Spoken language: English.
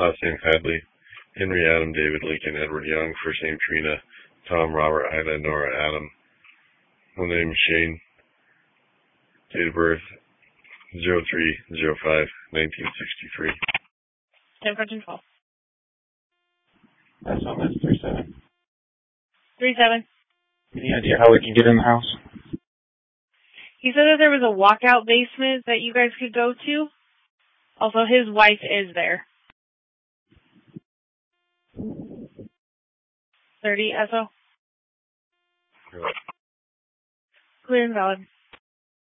last name Hadley, Henry Adam David Lincoln Edward Young, first name Trina, Tom Robert Ida Nora Adam, full name Shane, date of birth 03/05/1963. San Francisco. That's on this 37. 37. Any idea how we can get in the house? He said that there was a walkout basement that you guys could go to. Also, his wife is there. 30 SO. Right. Clear and valid.